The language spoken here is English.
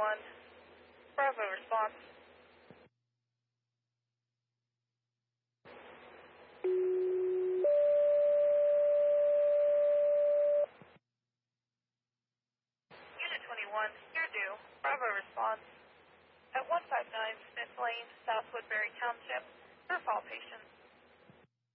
21. Bravo response. Unit 21, you're due. Bravo response. At 159 Smith Lane, South Woodbury Township, for all patients.